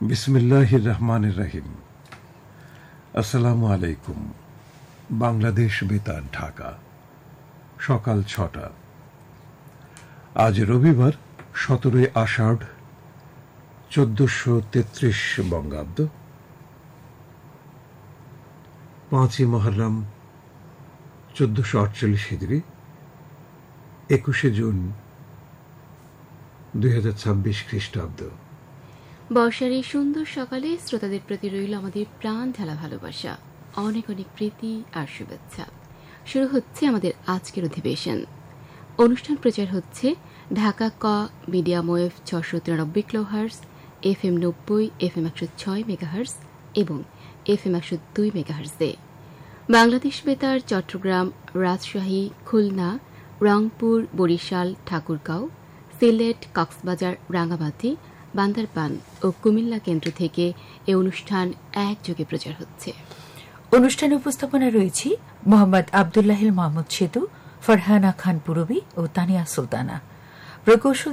বিসমিল্লাহির রহমানির রহিম। আসসালামু আলাইকুম। বাংলাদেশ বেতার, ঢাকা, সকাল ৬টা। আজ রবিবার ১৭ আষাঢ় ১৪৩৩ বঙ্গাব্দ, ৫ মুহররম ১৪৪৮ হিজরি, ২১ জুন ২০২৬ খ্রিস্টাব্দ। বর্ষার এই সুন্দর সকালে শ্রোতাদের প্রতি রইল আমাদের প্রাণ ঢালা ভালোবাসা, অনেক অনেক প্রীতি আর শুভেচ্ছা। শুরু হচ্ছে আমাদের আজকের অধিবেশন। অনুষ্ঠান প্রচার হচ্ছে ঢাকা ক medium wave ৬৯৩ kilohertz, FM ৯০, FM ১০৬ megahertz এবং FM ১০২ মেগাহার্টজে। বাংলাদেশ বেতার চট্টগ্রাম, রাজশাহী, খুলনা, রংপুর, বরিশাল, ঠাকুরগাঁও, সিলেট, কক্সবাজার, রাঙ্গামাটি, বান্দরবান ও কুমিল্লা কেন্দ্র থেকে এ অনুষ্ঠান একযোগে প্রচার হচ্ছে। অনুষ্ঠানে উপস্থাপনায় রয়েছি মোহাম্মদ আবদুল্লাহিল মাহমুদ সেতু, ফারহানা খান পুরবী ও তানিয়া সুলতানা। প্রকৌশল